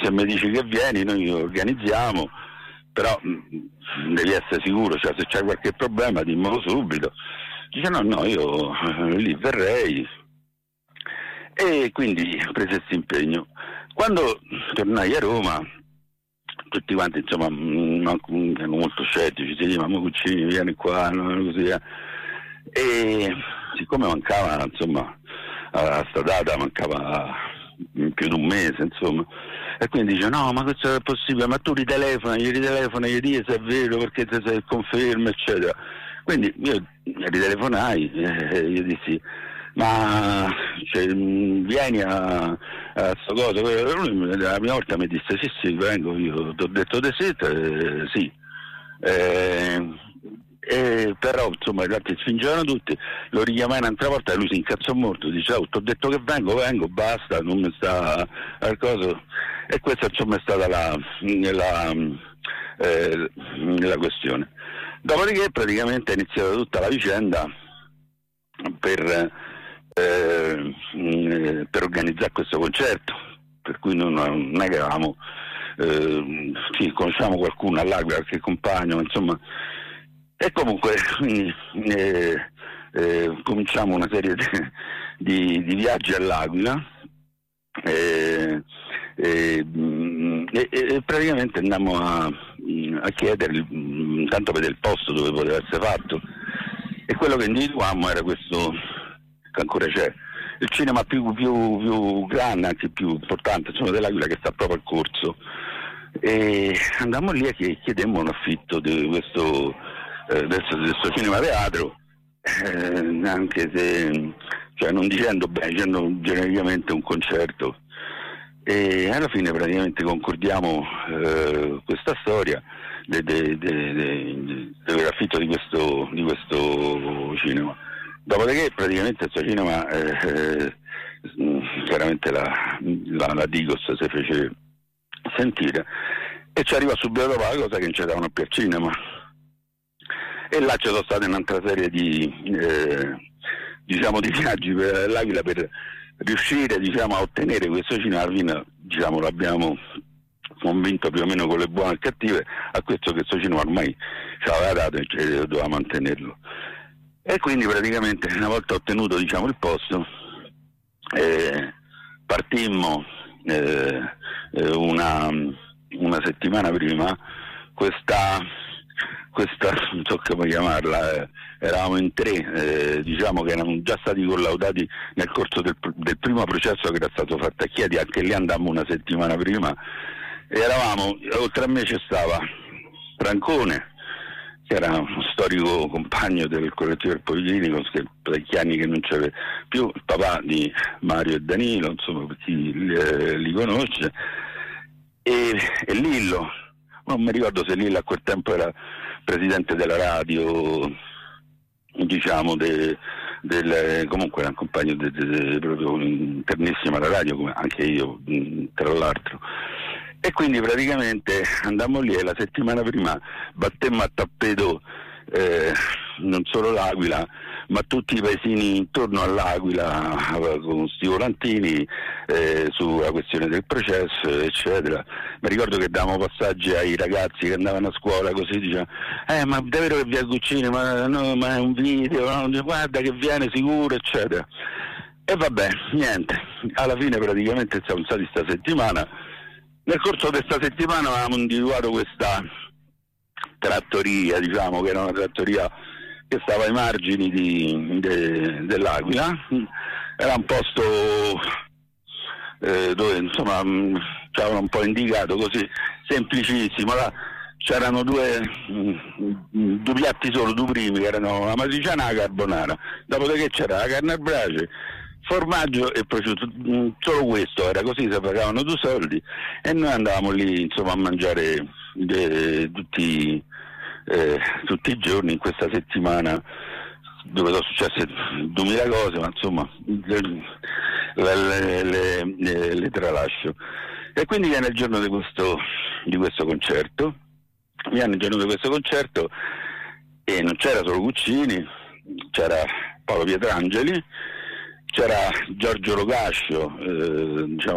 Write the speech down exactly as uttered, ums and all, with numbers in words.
se mi dici che vieni noi organizziamo, però mh, devi essere sicuro, cioè se c'è qualche problema dimmelo subito. Dice no, no, io eh, lì verrei. E quindi prese questo impegno. Quando tornai a Roma, tutti quanti insomma mh, erano molto scettici, si diceva ma Cuccini vieni qua, no, così. Eh. E siccome mancava insomma a sta data mancava più di un mese insomma, e quindi dice no ma questo è possibile, ma tu ritelefona, gli ritelefona, gli dici se è vero perché te se conferma eccetera. Quindi io ritelefonai e eh, gli dissi ma cioè, vieni a, a sto coso. Lui la prima volta mi disse sì sì vengo, io ti ho detto di sì, eh, sì. Eh, eh, però insomma infatti spingevano tutti, lo richiamai un'altra volta e lui si incazzò molto, dice oh, ti ho detto che vengo, vengo, basta, non mi sta al coso. E questa insomma è stata la, la, eh, la questione. Dopodiché praticamente è iniziata tutta la vicenda per, eh, per organizzare questo concerto, per cui non, non è che avevamo eh, sì, conosciamo qualcuno all'Aquila, qualche compagno, insomma, e comunque quindi, eh, eh, cominciamo una serie di, di, di viaggi all'Aquila eh, eh, e, e praticamente andammo a, a chiedere intanto per il posto dove poteva essere fatto, e quello che individuammo era questo che ancora c'è, il cinema più, più, più grande, anche più importante insomma, dell'Aquila, che sta proprio al corso, e andammo lì e chiedemmo un affitto di questo, eh, questo, questo cinema teatro, eh, anche se cioè non dicendo bene, dicendo genericamente un concerto, e alla fine praticamente concordiamo eh, questa storia dell'affitto di questo, di questo cinema. Dopodiché praticamente questo cinema eh, eh, chiaramente la, la, la Digos si fece sentire e ci arriva subito dopo la cosa che non ci davano più al cinema, e là ci sono state un'altra serie di eh, diciamo di viaggi per l'Aquila per riuscire diciamo a ottenere questo cinema. Alla fine diciamo l'abbiamo convinto più o meno con le buone e cattive a questo che questo cinema ormai ci aveva dato e doveva mantenerlo. E quindi praticamente una volta ottenuto diciamo il posto eh, partimmo eh, una, una settimana prima. Questa questa non so come chiamarla, eh, eravamo in tre, eh, diciamo che erano già stati collaudati nel corso del, del primo processo che era stato fatto a Chieti, anche lì andammo una settimana prima, e eravamo, oltre a me ci stava Francone, che era uno storico compagno del collettivo del Poliklinico, che parecchi anni che non c'era più, il papà di Mario e Danilo, insomma per chi li, eh, li conosce, e, e Lillo, non mi ricordo se Lillo a quel tempo era presidente della radio, diciamo, de, del, comunque era un compagno de, de, de, proprio internissimo alla radio, come anche io, tra l'altro. E quindi praticamente andammo lì e la settimana prima battemmo a tappeto eh, non solo l'Aquila, ma tutti i paesini intorno all'Aquila con sti volantini eh, sulla questione del processo, eccetera. Mi ricordo che davamo passaggi ai ragazzi che andavano a scuola così, dicevano eh ma è vero che viene Cuccini, ma, no, ma è un video, no? Guarda che viene sicuro, eccetera. E vabbè, niente, alla fine praticamente siamo stati sta settimana. Nel corso di questa settimana avevamo individuato questa trattoria, diciamo che era una trattoria che stava ai margini di, de, dell'Aquila, era un posto eh, dove insomma ci avevano un po' indicato così, semplicissimo. Là c'erano due, due piatti solo, due primi, che erano la matriciana e la carbonara, dopodiché c'era la carne al brace, formaggio e prosciutto, solo questo era, così si pagavano due soldi e noi andavamo lì insomma a mangiare de, tutti, eh, tutti i giorni in questa settimana, dove sono successe duemila cose, ma insomma le, le, le, le, le tralascio. E quindi viene il giorno di questo, di questo concerto, viene il giorno di questo concerto e non c'era solo Cuccini, c'era Paolo Pietrangeli, c'era Giorgio Locascio, eh, diciamo